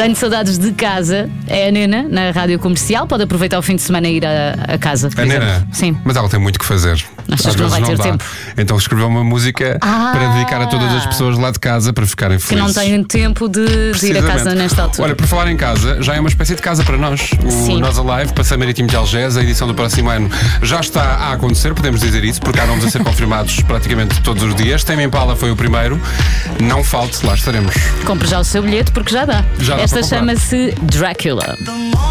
Tenho saudades de casa. É a Nena, na rádio comercial. Pode aproveitar o fim de semana e ir a casa. A Nena? Sim. Mas ela tem muito que fazer. Achas que não vai ter tempo? Então escreveu uma música para dedicar a todas as pessoas lá de casa para ficarem felizes. Que não têm tempo de ir a casa nesta altura. Olha, por falar em casa, já é uma espécie de casa para nós. O Nós Alive, Passeio Marítimo de Algés, a edição do próximo ano já está a acontecer, podemos dizer isso, porque há nomes a ser confirmados praticamente todos os dias. Tame Impala foi o primeiro. Não falte, lá estaremos. Compre já o seu bilhete porque já dá. Já dá. Esta chama-se Drácula.